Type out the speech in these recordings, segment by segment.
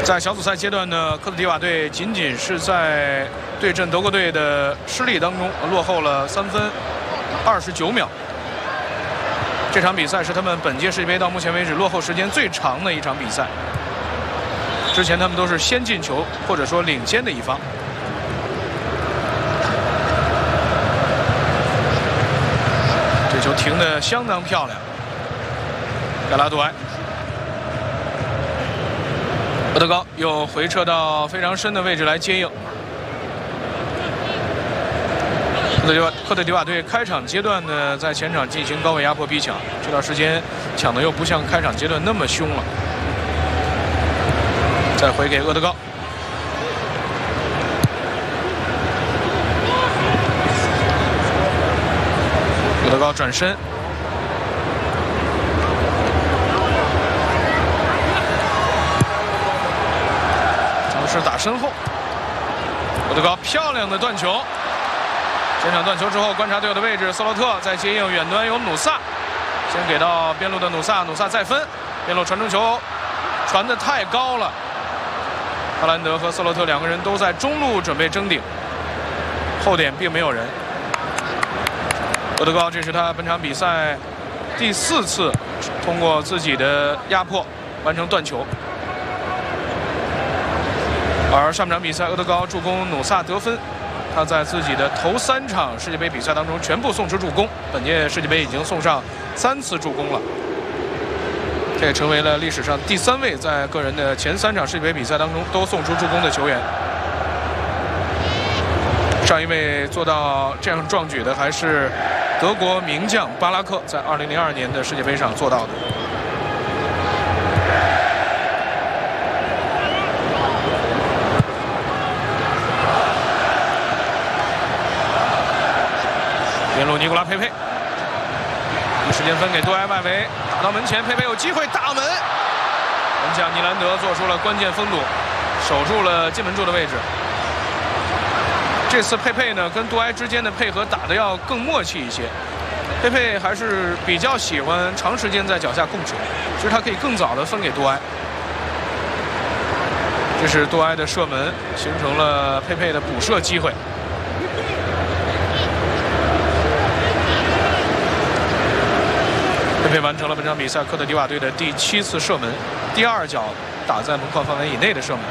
在小组赛阶段呢，科特迪瓦队仅仅是在对阵德国队的失利当中落后了3分29秒。这场比赛是他们本届世界杯到目前为止落后时间最长的一场比赛。之前他们都是先进球或者说领先的一方。这球停得相当漂亮，盖拉杜埃。 厄德高又回撤到非常深的位置来接应。科特迪瓦队开场阶段呢，在前场进行高位压迫逼抢，这段时间抢的又不像开场阶段那么凶了。再回给厄德高，厄德高转身。 是打身后，厄德高漂亮的断球，前场断球之后观察队友的位置，瑟洛特在接应，远端有努萨，先给到边路的努萨，努萨再分，边路传中球传得太高了，哈兰德和瑟洛特两个人都在中路准备争顶，后点并没有人。厄德高这是他本场比赛第4次通过自己的压迫完成断球。 而上场比赛，厄德高助攻努萨得分，他在自己的头3场世界杯比赛当中全部送出助攻，本届世界杯已经送上3次助攻了，这也成为了历史上第3位在个人的前3场世界杯比赛当中都送出助攻的球员。上一位做到这样壮举的还是德国名将巴拉克，在2002年的世界杯上做到的。 边路尼古拉佩佩，时间分给杜埃外围，打到门前，佩佩有机会打门，门将尼兰德做出了关键封堵，守住了进门柱的位置。这次佩佩呢跟杜埃之间的配合打得要更默契一些，佩佩还是比较喜欢长时间在脚下控球，其实他可以更早的分给杜埃。这是杜埃的射门，形成了佩佩的补射机会。 佩佩完成了本场比赛科特迪瓦队的第7次射门，第2脚打在门框范围以内的射门。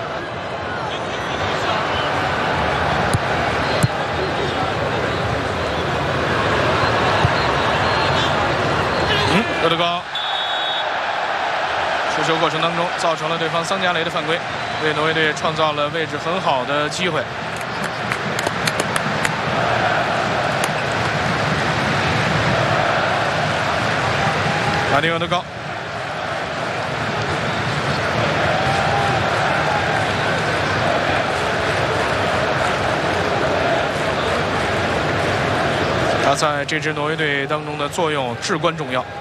厄德高持球过程当中造成了对方桑加雷的犯规，为挪威队创造了位置很好的机会。 马丁厄德高，他在这支挪威队当中的作用至关重要。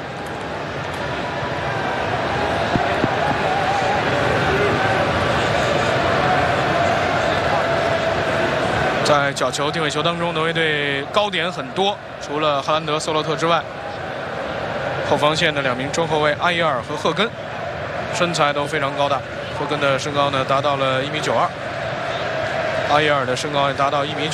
在角球、定位球当中，挪威队高点很多，除了哈兰德、瑟洛特之外。 后防线的2名中后卫阿耶尔和赫根，身材都非常高大。赫根的身高呢达到了1.92米，阿耶尔的身高也达到1.98米。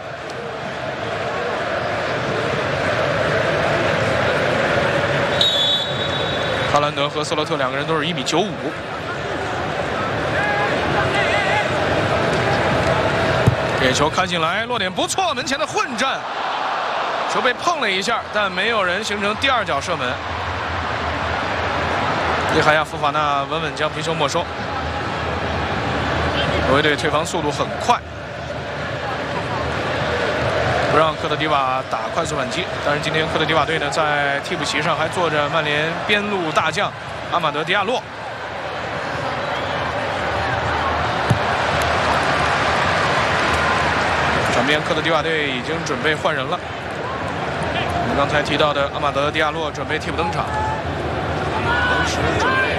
哈兰德和瑟洛特两个人都是1.95米。这球开进来，落点不错，门前的混战。 球被碰了一下，但没有人形成第2脚射门。利海亚·福法纳稳稳将皮球没收。挪威队退防速度很快，不让科特迪瓦打快速反击。但是今天科特迪瓦队呢，在替补席上还坐着曼联边路大将阿马德·迪亚洛。场边科特迪瓦队已经准备换人了。 刚才提到的阿马德·迪亚洛准备替补登场，同时准备。